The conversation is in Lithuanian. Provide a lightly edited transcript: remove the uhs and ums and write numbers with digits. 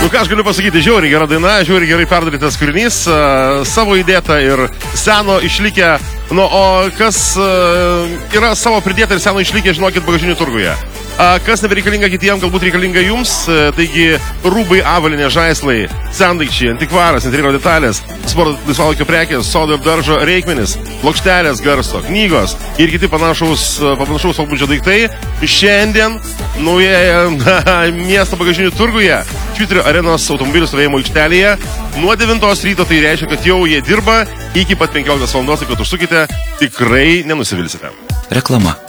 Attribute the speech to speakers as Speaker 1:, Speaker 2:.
Speaker 1: Nu ką aš galiu pasakyti, žiauriai gera daina, žiauriai gerai perdarytas kūrinys, savo įdėta ir seno išlikę, nu o kas yra savo pridėta ir seno išlikę, žinokit, bagažinių turguje. Kas nebereikalinga kitiems, galbūt reikalinga jums, taigi rūbai, avalynė, žaislai, sendaikčiai, antikvaras, interjero detalės, sporto laisvalaikio prekės, sodo ir daržo reikmenis, plokštelės garso, knygos ir kiti panašaus pobūdžio daiktai. Šiandien naujoje miesto bagažinių turguje, Švyturio arenos automobilių stovėjimo aikštelėje, nuo 9 ryto, tai reiškia, kad jau jie dirba iki pat 15 valandos, tai kad užsukite, tikrai nenusivilsite.
Speaker 2: Reklama.